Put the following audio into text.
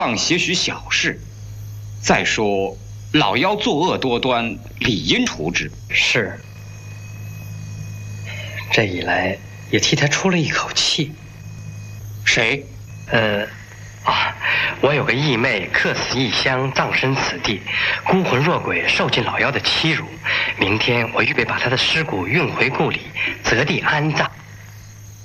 放些许小事。再说，老妖作恶多端，理应处之。 是。这一来也替他出了一口气。 谁？ 我有个义妹，客死异乡，葬身此地，孤魂若鬼，受尽老妖的欺辱。明天我预备把她的尸骨运回故里，择地安葬。